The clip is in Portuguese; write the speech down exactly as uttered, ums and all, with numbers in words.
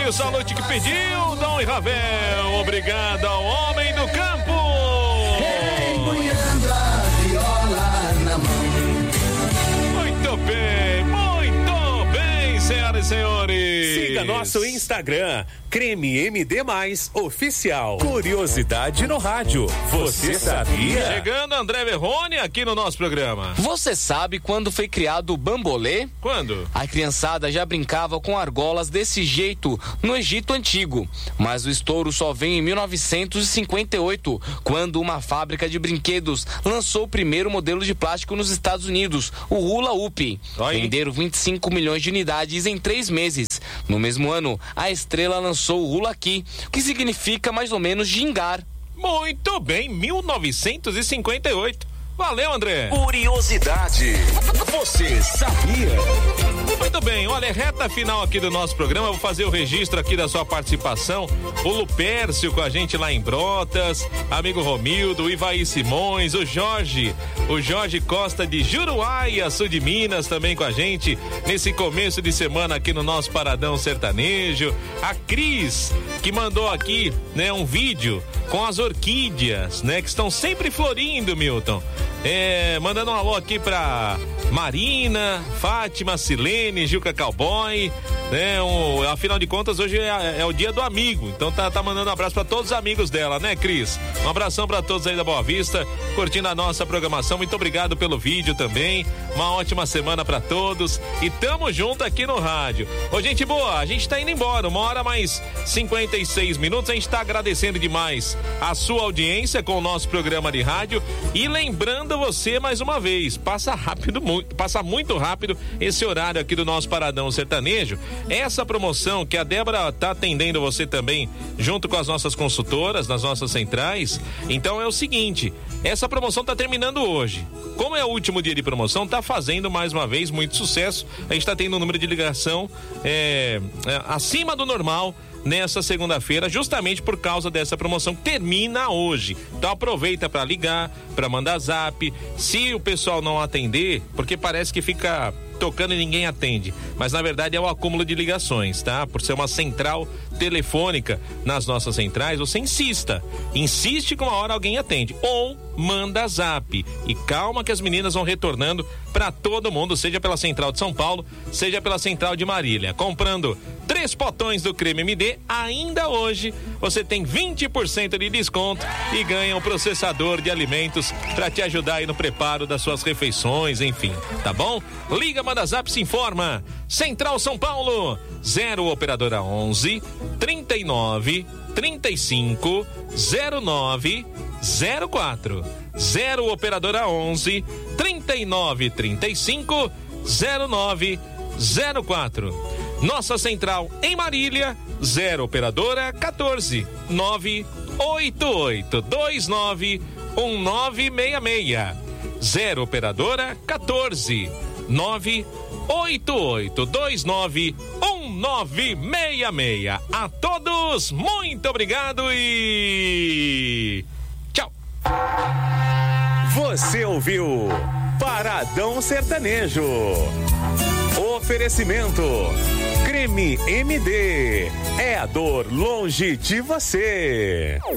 o Salute que pediu, Dom e Ravel. Obrigado ao homem do campo. Empunhando a viola na mão. Muito bem, muito bem, senhoras e senhores. Siga nosso Instagram, Creme M D mais Oficial. Curiosidade no rádio. Você sabia? Chegando André Verrone aqui no nosso programa. Você sabe quando foi criado o bambolê? Quando? A criançada já brincava com argolas desse jeito no Egito Antigo. Mas o estouro só vem em mil novecentos e cinquenta e oito, quando uma fábrica de brinquedos lançou o primeiro modelo de plástico nos Estados Unidos, o Hula Hoop. Oi. Venderam vinte e cinco milhões de unidades em três meses. No mesmo ano, a Estrela lançou o Hula Key, que significa mais ou menos gingar. Muito bem, mil novecentos e cinquenta e oito. Valeu, André. Curiosidade. Você sabia? Muito bem, olha, reta final aqui do nosso programa, eu vou fazer o registro aqui da sua participação. O Lupércio com a gente lá em Brotas, amigo Romildo, o Ivaí Simões, o Jorge, o Jorge Costa de Juruáia, sul de Minas, também com a gente nesse começo de semana aqui no nosso Paradão Sertanejo. A Cris, que mandou aqui, né, um vídeo com as orquídeas, né, que estão sempre florindo, Milton. É, mandando um alô aqui pra Marina, Fátima, Silene, Gilca Cowboy, né? Um, afinal de contas, hoje é, é o dia do amigo, então tá, tá mandando um abraço pra todos os amigos dela, né, Cris? Um abração pra todos aí da Boa Vista, curtindo a nossa programação. Muito obrigado pelo vídeo também. Uma ótima semana pra todos e tamo junto aqui no rádio. Ô, gente boa, a gente tá indo embora, uma hora mais cinquenta e seis minutos. A gente tá agradecendo demais a sua audiência com o nosso programa de rádio e lembrando você mais uma vez, passa rápido, muito, passa muito rápido esse horário aqui do nosso Paradão Sertanejo. Essa promoção que a Débora tá atendendo você também, junto com as nossas consultoras, nas nossas centrais. Então é o seguinte, essa promoção tá terminando hoje. Como é o último dia de promoção, tá fazendo mais uma vez muito sucesso. A gente tá tendo um número de ligação é, é, acima do normal nessa segunda-feira, justamente por causa dessa promoção que termina hoje. Então aproveita para ligar, para mandar zap. Se o pessoal não atender, porque parece que fica tocando e ninguém atende, mas na verdade é o acúmulo de ligações, tá? Por ser uma central telefônica nas nossas centrais, você insista, insiste que uma hora alguém atende, ou manda zap, e calma que as meninas vão retornando para todo mundo, seja pela central de São Paulo, seja pela central de Marília. Comprando três potões do Creme M D, ainda hoje você tem vinte por cento de desconto e ganha um processador de alimentos para te ajudar aí no preparo das suas refeições, enfim, tá bom? Liga, manda zap, se informa. Central São Paulo, zero operadora onze, trinta e nove, trinta e cinco, zero nove, zero quatro. zero operadora onze, trinta e nove, trinta e cinco, zero nove, zero quatro. Nossa central em Marília, zero operadora quatorze, nove oito oito dois nove um nove seis seis. zero operadora quatorze, nove oito oito dois nove um nove seis seis. A todos, muito obrigado e tchau. Você ouviu Paradão Sertanejo. Oferecimento Creme M D. É a dor longe de você.